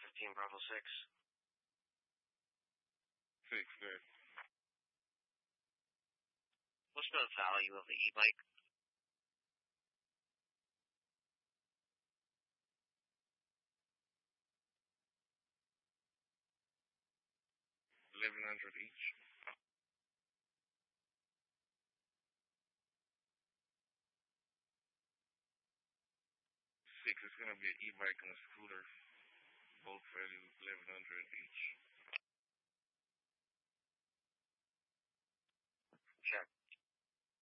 15 Bravo 6. 6, good. What's the value of the e-bike? $1,100 each. 6, it's gonna be an e-bike and a scooter. Both value $1,100 each.